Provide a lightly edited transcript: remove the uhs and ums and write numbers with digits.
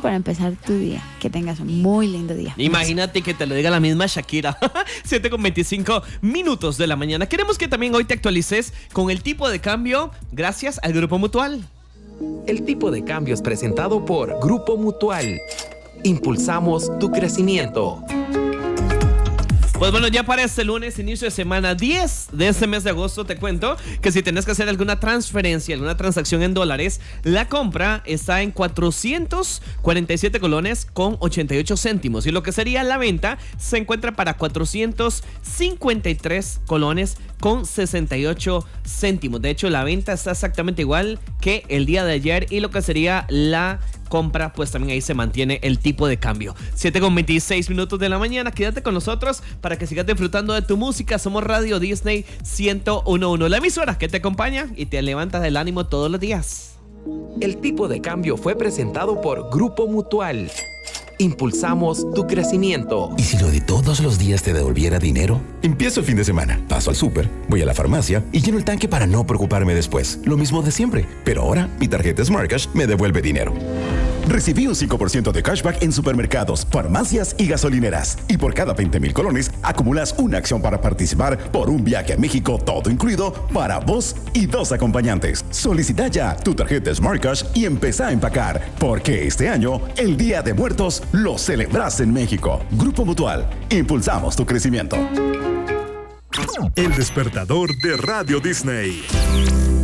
para empezar tu día. Que tengas un muy lindo día. Imagínate que te lo diga la misma Shakira. 7:25 de la mañana. Queremos que también hoy te actualices con el tipo de cambio gracias al Grupo Mutual. El tipo de cambio es presentado por Grupo Mutual. Impulsamos tu crecimiento. Pues bueno, ya para este lunes, inicio de semana 10 de este mes de agosto, te cuento que si tenés que hacer alguna transferencia, alguna transacción en dólares, la compra está en 447 colones con 88 céntimos. Y lo que sería la venta se encuentra para 453 colones con 68 céntimos. De hecho, la venta está exactamente igual que el día de ayer y lo que sería la compra, pues también ahí se mantiene el tipo de cambio. 7:26 de la mañana, quédate con nosotros para que sigas disfrutando de tu música. Somos Radio Disney 101.1, la emisora que te acompaña y te levanta del ánimo todos los días. El tipo de cambio fue presentado por Grupo Mutual. Impulsamos tu crecimiento. ¿Y si lo de todos los días te devolviera dinero? Empiezo el fin de semana, paso al súper, voy a la farmacia y lleno el tanque para no preocuparme después. Lo mismo de siempre, pero ahora mi tarjeta Smart Cash me devuelve dinero. Recibí un 5% de cashback en supermercados, farmacias y gasolineras. Y por cada 20,000 colones, acumulas una acción para participar por un viaje a México, todo incluido, para vos y 2 acompañantes. Solicita ya tu tarjeta Smart Cash y empezá a empacar, porque este año, el Día de Muertos, lo celebras en México. Grupo Mutual, impulsamos tu crecimiento. El despertador de Radio Disney.